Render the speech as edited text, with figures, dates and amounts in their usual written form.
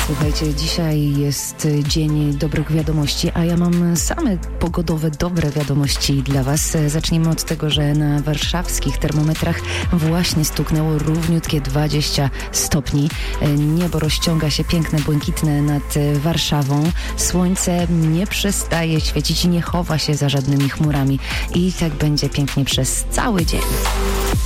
Słuchajcie, dzisiaj jest dzień dobrych wiadomości, a ja mam same pogodowe dobre wiadomości dla Was. Zacznijmy od tego, że na warszawskich termometrach właśnie stuknęło równiutkie 20 stopni. Niebo rozciąga się piękne, błękitne nad Warszawą. Słońce nie przestaje świecić i nie chowa się za żadnymi chmurami. I tak będzie pięknie przez cały dzień.